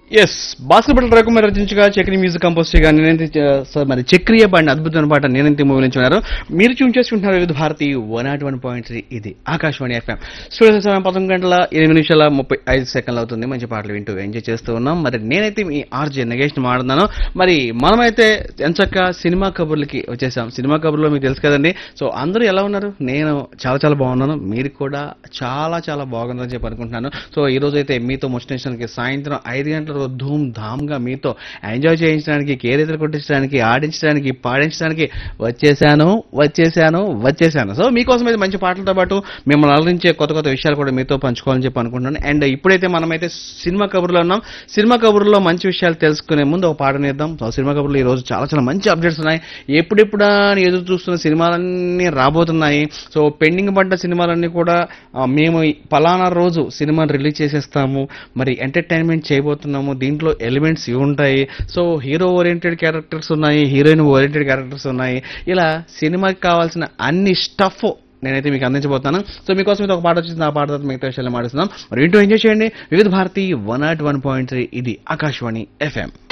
Yes basketball రకమైన రచించగా Chakri music compose చేయగా నేనైతే మరి చక్రియ పాడిన అద్భుతమైన పాట నేనైతే మూవీ నుంచి ఉన్నారు. మీరు ట్యూన్ చేసుకుంటున్నారు వివిధ భారతి 101.3 ఇది ఆకాశవాణి ఎఫ్ఎం. స్టూడియో సమయం 11 గంటల 8 నిమిషాల 35 సెకండ్లు అవుతుంది. మంచి పాటలు వింటూ ఎంజాయ్ చేస్తూ ఉన్నాం. మరి నేనైతే మీ ఆర్జే నగేష్ మాట్లాడుతున్నాను. మరి మనమైతే ఎంచక్క సినిమా కబుర్లకి వచ్చేసాం. సినిమా కబుర్లో మీకు తెలుసు కదండి. సో అందరూ ఎలా ఉన్నారు? నేను చాలా చాలా బాగున్నాను. మీరు కూడా చాలా చాలా బాగుందని చెప్పి అనుకుంటున్నాను. సో ఈ రోజు అయితే మీతో ముచ్చటించడానికి సాయంత్రం 5 గంటల ధూమ్ ధామ్ గా మీతో ఎంజాయ్ చేయించడానికి, కేరేతలు కొట్టించడానికి, ఆడించడానికి, పాడించడానికి వచ్చేసాను. సో మీకోసం అయితే మంచి పాటలతో పాటు మిమ్మల్ని అలరించే కొత్త కొత్త విషయాలు కూడా మీతో పంచుకోవాలని చెప్పి అనుకుంటున్నాను. అండ్ ఇప్పుడైతే మనమైతే సినిమా కబుర్లో ఉన్నాం. సినిమా కబుర్లో మంచి విషయాలు తెలుసుకునే ముందు ఒక పాట నేద్దాం. సో సినిమా కబుర్లో ఈ రోజు చాలా చాలా మంచి అప్డేట్స్ ఉన్నాయి. ఎప్పుడెప్పుడా అని ఎదురు చూస్తున్న సినిమాలన్నీ రాబోతున్నాయి. సో పెండింగ్ పడ్డ సినిమాలన్నీ కూడా మేము పలానా రోజు సినిమాని రిలీజ్ చేసేస్తాము, మరి ఎంటర్టైన్మెంట్ చేయబోతున్నాము. దీంట్లో ఎలిమెంట్స్ ఇవి ఉంటాయి. సో హీరో ఓరియంటెడ్ క్యారెక్టర్స్ ఉన్నాయి, హీరోయిన్ ఓరియంటెడ్ క్యారెక్టర్స్ ఉన్నాయి. ఇలా సినిమాకి కావాల్సిన అన్ని స్టఫ్ నేనైతే మీకు అందించబోతున్నాను. సో మీకోసం అయితే ఒక పాట వచ్చింది. ఆ పాట తర్వాత మిగతా విషయాలు మాట్లాడుతున్నాం. మరి ఇంటూ ఎంజాయ్ చేయండి. వివిధ భారతి 101.3 ఇది ఆకాశవాణి ఎఫ్ఎం.